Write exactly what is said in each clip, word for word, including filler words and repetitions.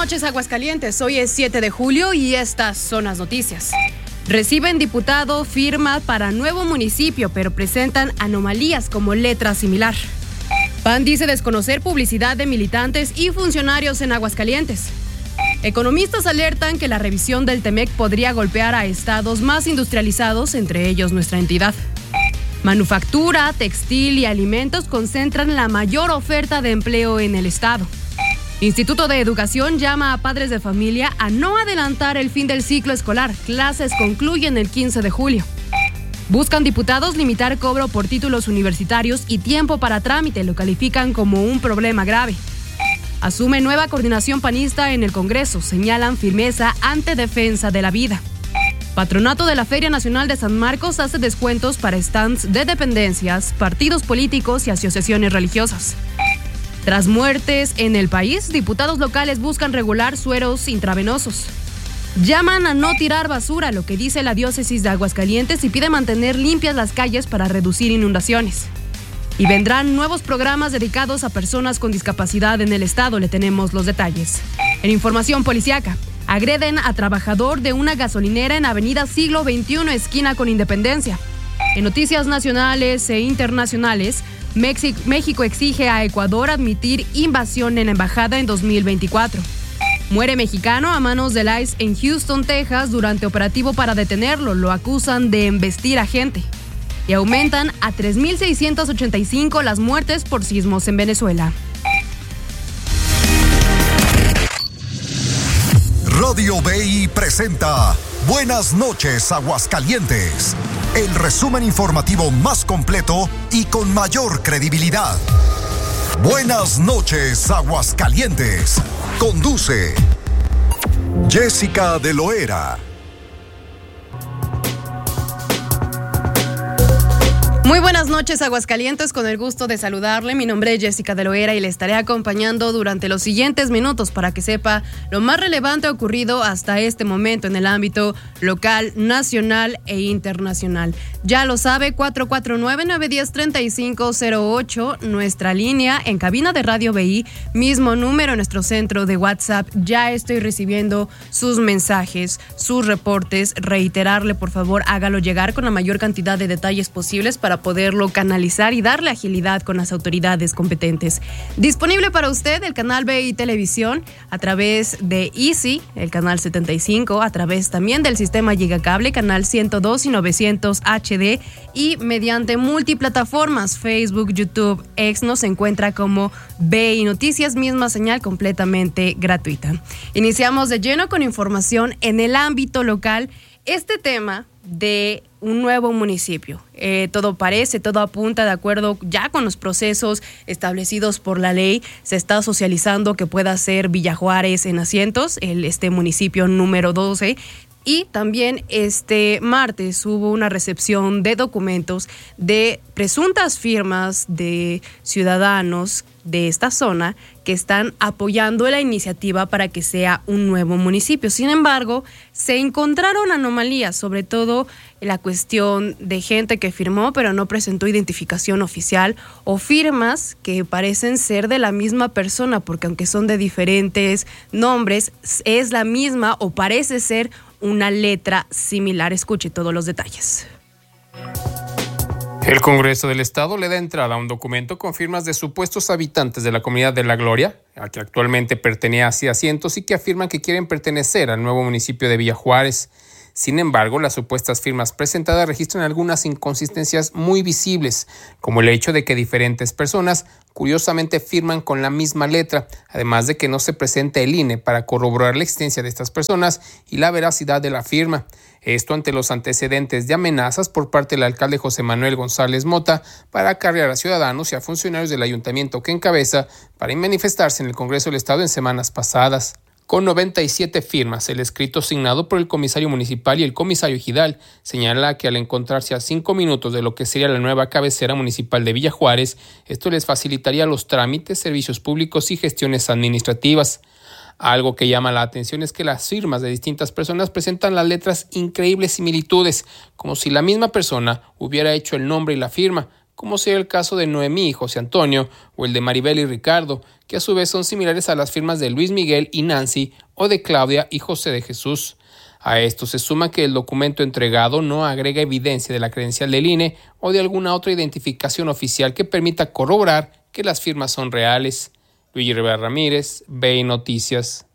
noches, Aguascalientes. Hoy es siete de julio y estas son las noticias. Reciben diputado firma para nuevo municipio, pero presentan anomalías como letra similar. P A N dice desconocer publicidad de militantes y funcionarios en Aguascalientes. Economistas alertan que la revisión del Temec podría golpear a estados más industrializados, entre ellos nuestra entidad. Manufactura, textil y alimentos concentran la mayor oferta de empleo en el estado. Instituto de Educación llama a padres de familia a no adelantar el fin del ciclo escolar. Clases concluyen el quince de julio. Buscan diputados limitar cobro por títulos universitarios y tiempo para trámite. Lo califican como un problema grave. Asume nueva coordinación panista en el Congreso. Señalan firmeza ante defensa de la vida. Patronato de la Feria Nacional de San Marcos hace descuentos para stands de dependencias, partidos políticos y asociaciones religiosas. Tras muertes en el país, diputados locales buscan regular sueros intravenosos. Llaman a no tirar basura, lo que dice la diócesis de Aguascalientes, y pide mantener limpias las calles para reducir inundaciones. Y vendrán nuevos programas dedicados a personas con discapacidad en el estado. Le tenemos los detalles. En información policiaca, agreden a trabajador de una gasolinera en Avenida Siglo veintiuno, esquina con Independencia. En noticias nacionales e internacionales, México exige a Ecuador admitir invasión en la embajada en dos mil veinticuatro. Muere mexicano a manos del I C E en Houston, Texas, durante operativo para detenerlo. Lo acusan de embestir a gente. Y aumentan a tres mil seiscientas ochenta y cinco las muertes por sismos en Venezuela. Radio B I presenta Buenas noches, Aguascalientes. El resumen informativo más completo y con mayor credibilidad. Buenas noches, Aguascalientes. Conduce Jessica de Loera. Muy buenas noches, Aguascalientes, con el gusto de saludarle. Mi nombre es Jessica de Loera y le estaré acompañando durante los siguientes minutos para que sepa lo más relevante ocurrido hasta este momento en el ámbito local, nacional e internacional. Ya lo sabe, cuatro cuatro nueve, nueve uno cero, tres cinco cero ocho, nuestra línea en cabina de Radio B I, mismo número en nuestro centro de WhatsApp. Ya estoy recibiendo sus mensajes, sus reportes. Reiterarle, por favor, hágalo llegar con la mayor cantidad de detalles posibles para poderlo canalizar y darle agilidad con las autoridades competentes. Disponible para usted el canal B I Televisión a través de Easy, el canal setenta y cinco, a través también del sistema Gigacable, canal ciento dos y novecientos H D, y mediante multiplataformas, Facebook, YouTube, X, nos encuentra como B I Noticias, misma señal completamente gratuita. Iniciamos de lleno con información en el ámbito local. Este tema de un nuevo municipio. Eh, todo parece, todo apunta de acuerdo ya con los procesos establecidos por la ley. Se está socializando que pueda ser Villa Juárez en asientos, el, este municipio número doce. Y también este martes hubo una recepción de documentos de presuntas firmas de ciudadanos de esta zona que están apoyando la iniciativa para que sea un nuevo municipio. Sin embargo, se encontraron anomalías, sobre todo la cuestión de gente que firmó pero no presentó identificación oficial, o firmas que parecen ser de la misma persona, porque aunque son de diferentes nombres, es la misma o parece ser una letra similar. Escuche todos los detalles. El Congreso del Estado le da entrada a un documento con firmas de supuestos habitantes de la comunidad de La Gloria, a que actualmente pertenece a asientos y que afirman que quieren pertenecer al nuevo municipio de Villa Juárez. Sin embargo, las supuestas firmas presentadas registran algunas inconsistencias muy visibles, como el hecho de que diferentes personas curiosamente firman con la misma letra, además de que no se presenta el I N E para corroborar la existencia de estas personas y la veracidad de la firma. Esto ante los antecedentes de amenazas por parte del alcalde José Manuel González Mota para acarrear a ciudadanos y a funcionarios del ayuntamiento que encabeza para manifestarse en el Congreso del Estado en semanas pasadas. Con noventa y siete firmas, el escrito signado por el comisario municipal y el comisario ejidal señala que al encontrarse a cinco minutos de lo que sería la nueva cabecera municipal de Villa Juárez, esto les facilitaría los trámites, servicios públicos y gestiones administrativas. Algo que llama la atención es que las firmas de distintas personas presentan las letras increíbles similitudes, como si la misma persona hubiera hecho el nombre y la firma, como sería el caso de Noemí y José Antonio o el de Maribel y Ricardo, que a su vez son similares a las firmas de Luis Miguel y Nancy o de Claudia y José de Jesús. A esto se suma que el documento entregado no agrega evidencia de la credencial del I N E o de alguna otra identificación oficial que permita corroborar que las firmas son reales. Luigi Rivera Ramírez, B I Noticias.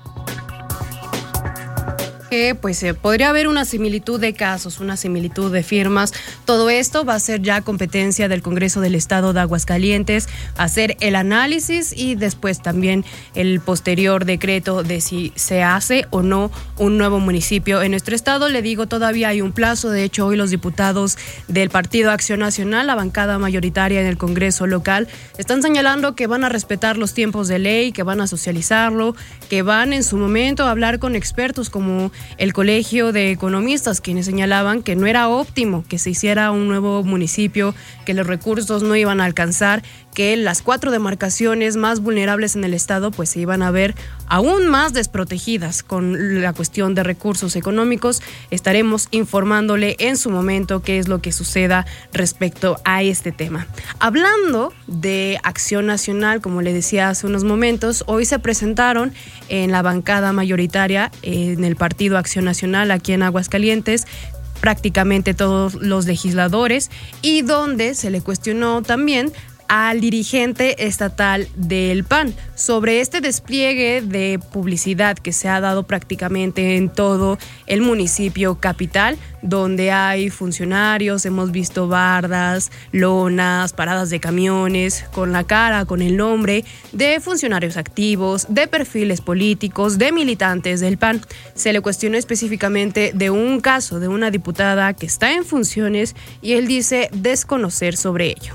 Que pues eh, podría haber una similitud de casos, una similitud de firmas. Todo esto va a ser ya competencia del Congreso del Estado de Aguascalientes, hacer el análisis y después también el posterior decreto de si se hace o no un nuevo municipio en nuestro estado. Le digo, todavía hay un plazo. De hecho, hoy los diputados del Partido Acción Nacional, la bancada mayoritaria en el Congreso local, están señalando que van a respetar los tiempos de ley, que van a socializarlo, que van en su momento a hablar con expertos como el Colegio de Economistas, quienes señalaban que no era óptimo que se hiciera un nuevo municipio, que los recursos no iban a alcanzar, que las cuatro demarcaciones más vulnerables en el estado pues se iban a ver aún más desprotegidas con la cuestión de recursos económicos. Estaremos informándole en su momento qué es lo que suceda respecto a este tema. Hablando de Acción Nacional, como le decía hace unos momentos, hoy se presentaron en la bancada mayoritaria en el Partido Acción Nacional aquí en Aguascalientes prácticamente todos los legisladores, y donde se le cuestionó también al dirigente estatal del P A N sobre este despliegue de publicidad que se ha dado prácticamente en todo el municipio capital, donde hay funcionarios, hemos visto bardas, lonas, paradas de camiones con la cara, con el nombre de funcionarios activos, de perfiles políticos, de militantes del P A N. Se le cuestionó específicamente de un caso de una diputada que está en funciones y él dice desconocer sobre ello.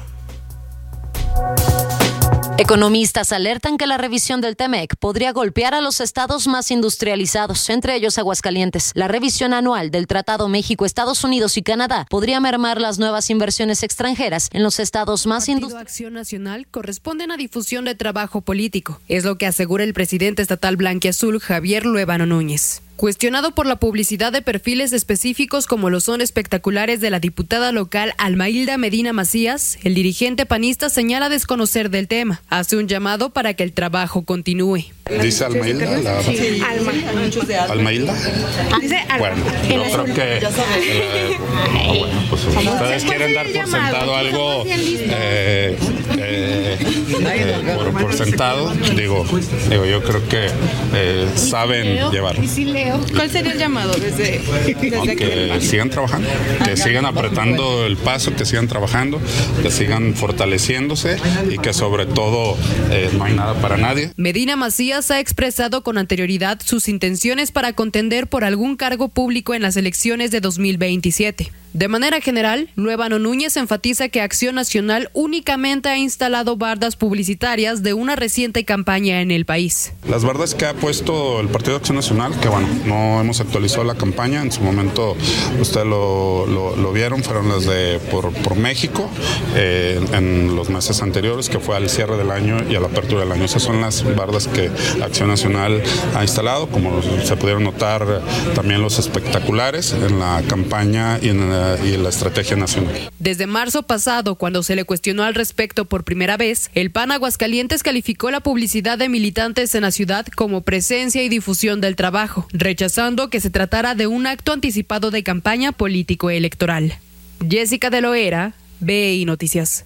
Economistas alertan que la revisión del T M E C podría golpear a los estados más industrializados, entre ellos Aguascalientes. La revisión anual del Tratado México, Estados Unidos y Canadá podría mermar las nuevas inversiones extranjeras en los estados más industrializados. Acción Nacional corresponden a difusión de trabajo político, es lo que asegura el presidente estatal blanquiazul, Javier Luevano Núñez. Cuestionado por la publicidad de perfiles específicos como lo son espectaculares de la diputada local Almailda Medina Macías, el dirigente panista señala desconocer del tema. Hace un llamado para que el trabajo continúe. ¿Dice Almailda? La... Sí. Alma. ¿Almailda? Dice Alma. Bueno, yo creo que... Eh, bueno, pues ustedes quieren dar por sentado algo eh, eh, eh, por, por sentado. Digo, digo, yo creo que eh, saben llevarlo. ¿Cuál sería el llamado desde, desde que sigan trabajando, que sigan apretando el paso, que sigan trabajando, que sigan fortaleciéndose y que sobre todo eh, no hay nada para nadie. Medina Macías ha expresado con anterioridad sus intenciones para contender por algún cargo público en las elecciones de dos mil veintisiete. De manera general, Luevano Núñez enfatiza que Acción Nacional únicamente ha instalado bardas publicitarias de una reciente campaña en el país. Las bardas que ha puesto el Partido Acción Nacional, que bueno, no hemos actualizado la campaña, en su momento ustedes lo, lo, lo vieron, fueron las de por, por México eh, en los meses anteriores, que fue al cierre del año y a la apertura del año. Esas son las bardas que Acción Nacional ha instalado, como se pudieron notar también los espectaculares en la campaña y en la y la estrategia nacional. Desde marzo pasado, cuando se le cuestionó al respecto por primera vez, el P A N Aguascalientes calificó la publicidad de militantes en la ciudad como presencia y difusión del trabajo, rechazando que se tratara de un acto anticipado de campaña político-electoral. Jessica de Loera, B I Noticias.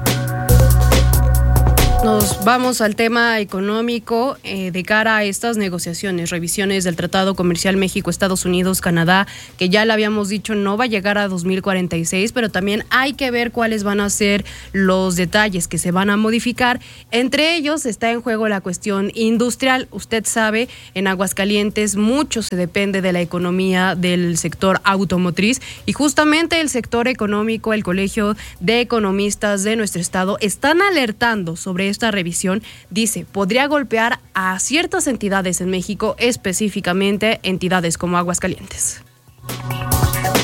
Nos vamos al tema económico eh, de cara a estas negociaciones, revisiones del Tratado Comercial México-Estados Unidos-Canadá, que ya le habíamos dicho no va a llegar a dos mil cuarenta y seis, pero también hay que ver cuáles van a ser los detalles que se van a modificar. Entre ellos está en juego la cuestión industrial. Usted sabe, en Aguascalientes mucho se depende de la economía del sector automotriz y justamente el sector económico, el Colegio de Economistas de nuestro estado, están alertando sobre esta revisión. Dice, podría golpear a ciertas entidades en México, específicamente entidades como Aguascalientes.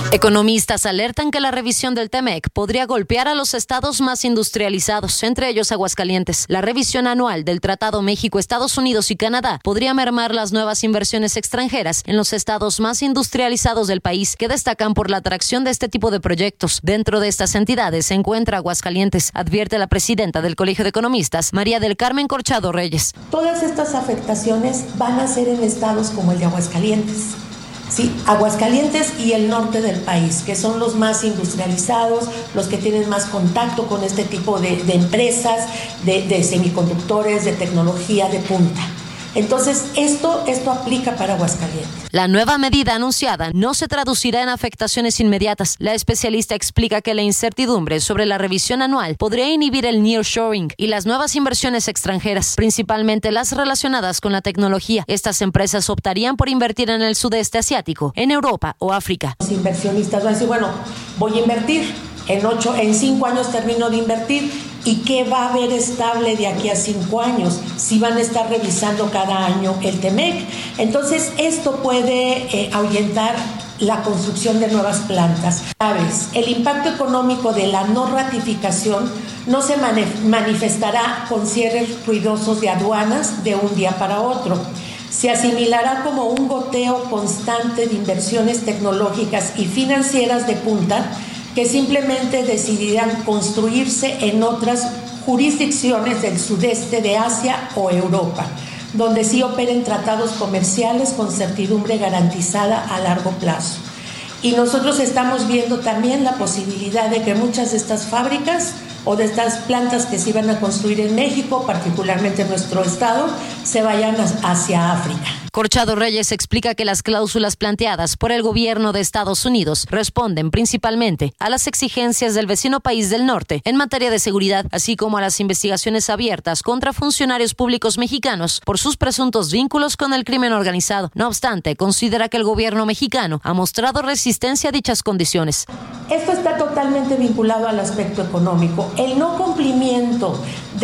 Economistas alertan que la revisión del TEMEC podría golpear a los estados más industrializados, entre ellos Aguascalientes. La revisión anual del Tratado México, Estados Unidos y Canadá podría mermar las nuevas inversiones extranjeras en los estados más industrializados del país, que destacan por la atracción de este tipo de proyectos. Dentro de estas entidades se encuentra Aguascalientes, advierte la presidenta del Colegio de Economistas, María del Carmen Corchado Reyes. Todas estas afectaciones van a ser en estados como el de Aguascalientes. Sí, Aguascalientes y el norte del país, que son los más industrializados, los que tienen más contacto con este tipo de, de empresas, de, de semiconductores, de tecnología de punta. Entonces, esto, esto aplica para Aguascalientes. La nueva medida anunciada no se traducirá en afectaciones inmediatas. La especialista explica que la incertidumbre sobre la revisión anual podría inhibir el nearshoring y las nuevas inversiones extranjeras, principalmente las relacionadas con la tecnología. Estas empresas optarían por invertir en el sudeste asiático, en Europa o África. Los inversionistas van a decir, bueno, voy a invertir, en ocho, en cinco años termino de invertir. ¿Y qué va a haber estable de aquí a cinco años? Si van a estar revisando cada año el TEMEC. Entonces, esto puede eh, ahuyentar la construcción de nuevas plantas. ¿Sabes? El impacto económico de la no ratificación no se manifestará con cierres ruidosos de aduanas de un día para otro. Se asimilará como un goteo constante de inversiones tecnológicas y financieras de punta que simplemente decidirán construirse en otras jurisdicciones del sudeste de Asia o Europa, donde sí operen tratados comerciales con certidumbre garantizada a largo plazo. Y nosotros estamos viendo también la posibilidad de que muchas de estas fábricas o de estas plantas que se iban a construir en México, particularmente en nuestro estado, se vayan hacia África. Corchado Reyes explica que las cláusulas planteadas por el gobierno de Estados Unidos responden principalmente a las exigencias del vecino país del norte en materia de seguridad, así como a las investigaciones abiertas contra funcionarios públicos mexicanos por sus presuntos vínculos con el crimen organizado. No obstante, considera que el gobierno mexicano ha mostrado resistencia a dichas condiciones. Esto está totalmente vinculado al aspecto económico. El no cumplimiento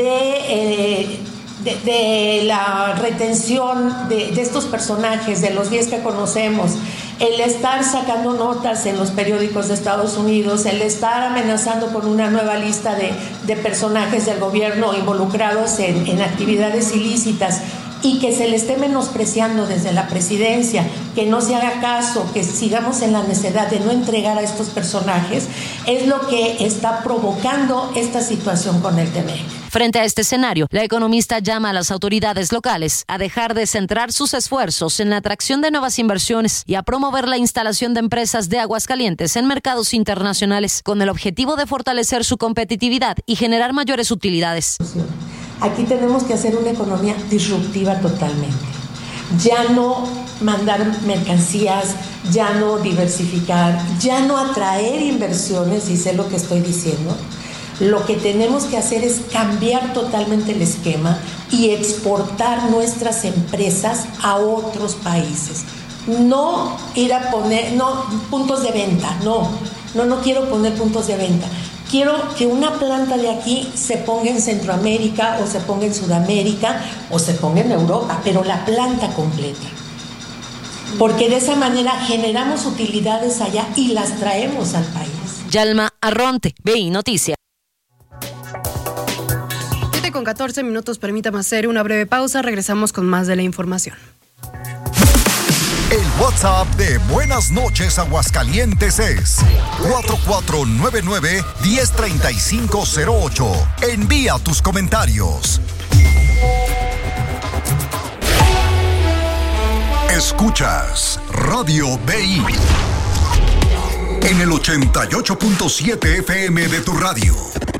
de... Eh, De, de la retención de, de estos personajes, de los diez que conocemos, el estar sacando notas en los periódicos de Estados Unidos, el estar amenazando con una nueva lista de, de personajes del gobierno involucrados en, en actividades ilícitas y que se le esté menospreciando desde la presidencia, que no se haga caso, que sigamos en la necedad de no entregar a estos personajes, es lo que está provocando esta situación con el TEMEC. Frente a este escenario, la economista llama a las autoridades locales a dejar de centrar sus esfuerzos en la atracción de nuevas inversiones y a promover la instalación de empresas de Aguascalientes en mercados internacionales, con el objetivo de fortalecer su competitividad y generar mayores utilidades. Aquí tenemos que hacer una economía disruptiva totalmente. Ya no mandar mercancías, ya no diversificar, ya no atraer inversiones, y sé lo que estoy diciendo. Lo que tenemos que hacer es cambiar totalmente el esquema y exportar nuestras empresas a otros países. No ir a poner, no, puntos de venta, no, no, no quiero poner puntos de venta. Quiero que una planta de aquí se ponga en Centroamérica o se ponga en Sudamérica o se ponga en Europa, pero la planta completa. Porque de esa manera generamos utilidades allá y las traemos al país. Yalma Arronte, B I Noticias. Con catorce minutos, permítame hacer una breve pausa. Regresamos con más de la información. El WhatsApp de Buenas Noches Aguascalientes es cuatro cuatro nueve nueve, uno cero tres cinco cero ocho. Envía tus comentarios. Escuchas Radio B I en el ochenta y ocho punto siete F M de tu radio.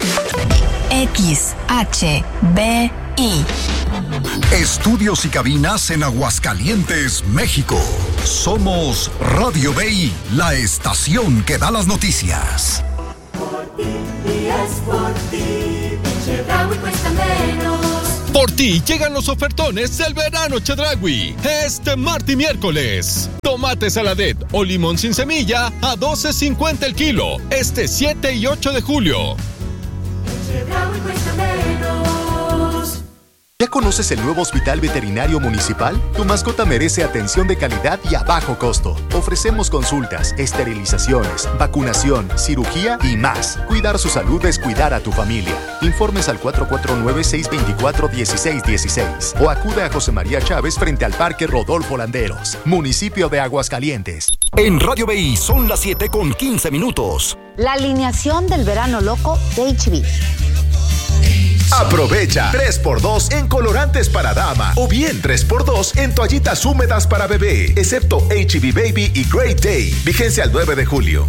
X H B I. Estudios y cabinas en Aguascalientes, México. Somos Radio B I, la estación que da las noticias. Por ti, y es por ti, Chedraui cuesta menos. Por ti llegan los ofertones del verano Chedraui. Este martes y miércoles. Tomate saladet o limón sin semilla a doce cincuenta el kilo. Este siete y ocho de julio. Chedraui cuesta menos. ¿Ya conoces el nuevo Hospital Veterinario Municipal? Tu mascota merece atención de calidad y a bajo costo. Ofrecemos consultas, esterilizaciones, vacunación, cirugía y más. Cuidar su salud es cuidar a tu familia. Informes al cuatro cuatro nueve, seis dos cuatro, uno seis uno seis o acude a José María Chávez frente al Parque Rodolfo Landeros, municipio de Aguascalientes. En Radio B I son las siete con quince minutos. La alineación del verano loco de H B. Aprovecha tres por dos en colorantes para dama o bien tres por dos en toallitas húmedas para bebé, excepto H B Baby y Great Day. Vigencia al nueve de julio.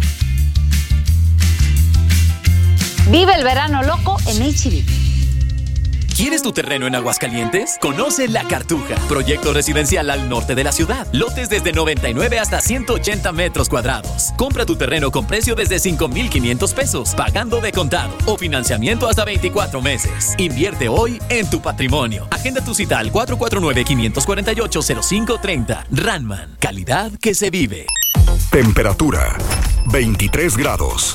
Vive el verano loco en H B. ¿Quieres tu terreno en Aguascalientes? Conoce La Cartuja, proyecto residencial al norte de la ciudad. Lotes desde noventa y nueve hasta ciento ochenta metros cuadrados. Compra tu terreno con precio desde cinco mil quinientos pesos, pagando de contado o financiamiento hasta veinticuatro meses. Invierte hoy en tu patrimonio. Agenda tu cita al cuatro cuatro nueve, cinco cuatro ocho, cero cinco tres cero. Ranman, calidad que se vive. Temperatura veintitrés grados.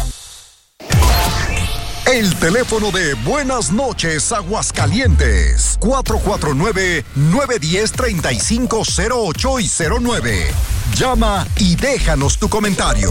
El teléfono de Buenas Noches Aguascalientes, cuatro cuatro nueve, nueve uno cero, tres cinco cero ocho y cero nueve. Llama y déjanos tu comentario.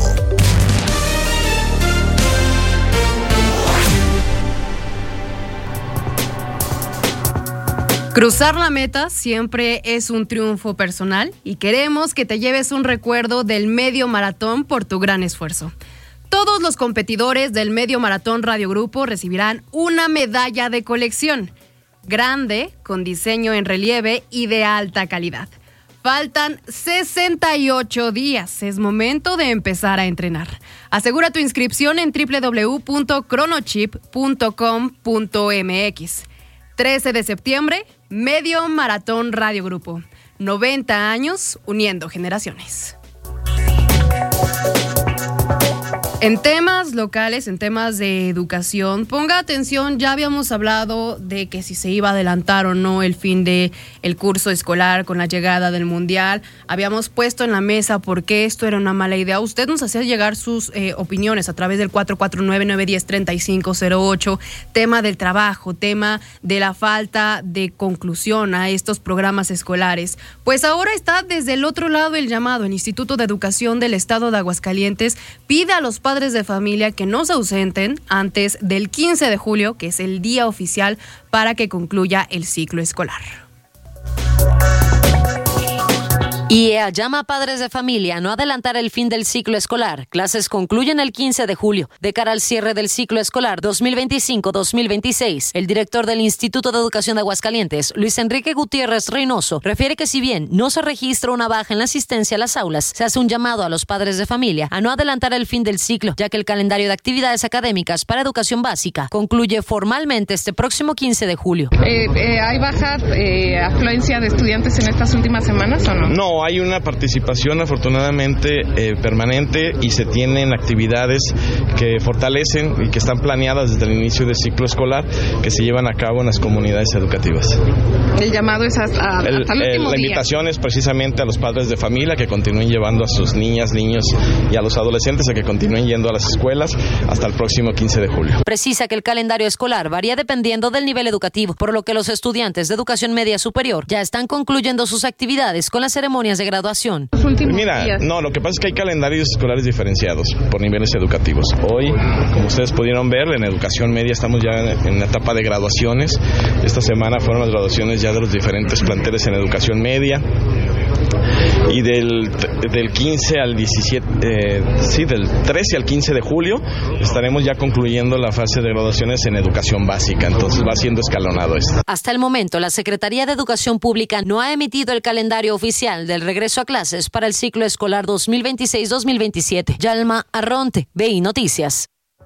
Cruzar la meta siempre es un triunfo personal y queremos que te lleves un recuerdo del medio maratón por tu gran esfuerzo. Todos los competidores del Medio Maratón Radio Grupo recibirán una medalla de colección, grande, con diseño en relieve y de alta calidad. Faltan sesenta y ocho días, es momento de empezar a entrenar. Asegura tu inscripción en doble u doble u doble u punto cronochip punto com punto m x. trece de septiembre, Medio Maratón Radio Grupo. noventa años uniendo generaciones. En temas locales, en temas de educación, ponga atención, ya habíamos hablado de que si se iba a adelantar o no el fin del curso escolar con la llegada del Mundial. Habíamos puesto en la mesa por qué esto era una mala idea. Usted nos hacía llegar sus eh, opiniones a través del cuatro cuatro nueve, nueve uno cero, tres cinco cero ocho, tema del trabajo, tema de la falta de conclusión a estos programas escolares. Pues ahora está desde el otro lado el llamado. El Instituto de Educación del Estado de Aguascalientes pide a los padres padres de familia que no se ausenten antes del quince de julio, que es el día oficial para que concluya el ciclo escolar. I E A llama a padres de familia a no adelantar el fin del ciclo escolar. Clases concluyen el quince de julio. De cara al cierre del ciclo escolar dos mil veinticinco dos mil veintiséis, el director del Instituto de Educación de Aguascalientes, Luis Enrique Gutiérrez Reynoso, refiere que si bien no se registra una baja en la asistencia a las aulas, se hace un llamado a los padres de familia a no adelantar el fin del ciclo, ya que el calendario de actividades académicas para educación básica concluye formalmente este próximo quince de julio. Eh, eh, ¿Hay baja eh, afluencia de estudiantes en estas últimas semanas o no? No. Hay una participación afortunadamente eh, permanente y se tienen actividades que fortalecen y que están planeadas desde el inicio del ciclo escolar que se llevan a cabo en las comunidades educativas. El llamado es hasta, hasta el, el último el, La día. invitación es precisamente a los padres de familia que continúen llevando a sus niñas, niños y a los adolescentes a que continúen yendo a las escuelas hasta el próximo quince de julio. Precisa que el calendario escolar varía dependiendo del nivel educativo, por lo que los estudiantes de educación media superior ya están concluyendo sus actividades con las ceremonias de graduación. Mira, días. no, lo que pasa es que hay calendarios escolares diferenciados por niveles educativos. Hoy, como ustedes pudieron ver, en educación media estamos ya en la etapa de graduaciones. Esta semana fueron las graduaciones ya de los diferentes planteles en educación media. Y del, del quince al diecisiete, eh, sí, del trece al quince de julio estaremos ya concluyendo la fase de graduaciones en educación básica, entonces va siendo escalonado esto. Hasta el momento, la Secretaría de Educación Pública no ha emitido el calendario oficial del regreso a clases para el ciclo escolar dos mil veintiséis dos mil veintisiete. Yalma Arronte, B I Noticias.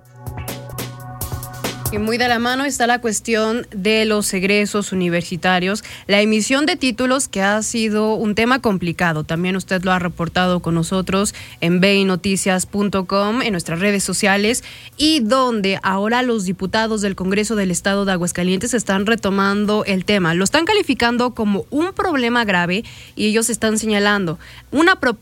Y muy de la mano está la cuestión de los egresos universitarios, la emisión de títulos, que ha sido un tema complicado. También usted lo ha reportado con nosotros en b i noticias punto com, en nuestras redes sociales, y donde ahora los diputados del Congreso del Estado de Aguascalientes están retomando el tema. Lo están calificando como un problema grave y ellos están señalando una propuesta